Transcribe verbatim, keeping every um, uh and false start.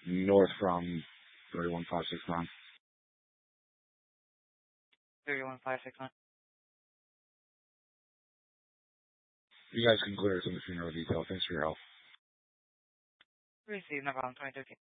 north from thirty-one five six nine. thirty-one five six nine. You guys can clear some funeral detail. Thanks for your help. Receive, no problem, twenty thirteen.